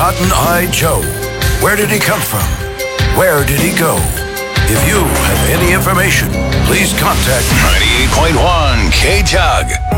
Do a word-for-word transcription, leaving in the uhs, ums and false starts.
Cotton-Eye Joe. Where did he come from? Where did he go? If you have any information, please contact ninety-eight point one K-Tug.